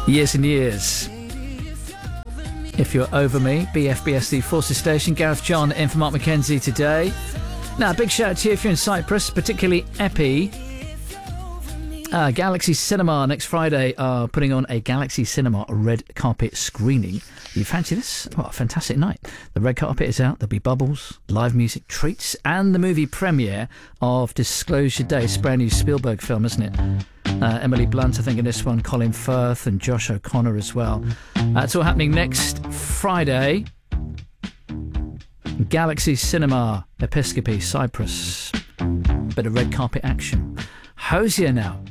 Years and years. If You're Over Me, BFBSD Forces Station. Gareth John in for Mark McKenzie today. Now, a big shout out to you if you're in Cyprus, particularly Epi. Galaxy Cinema next Friday are putting on a Galaxy Cinema red carpet screening. You fancy this? What a fantastic night. The red carpet is out. There'll be bubbles, live music, treats, and the movie premiere of Disclosure Day. It's a brand new Spielberg film, isn't it? Emily Blunt, I think, in this one. Colin Firth and Josh O'Connor as well. It's all happening next Friday. Galaxy Cinema, Episcopi, Cyprus. Bit of red carpet action. Hosier now.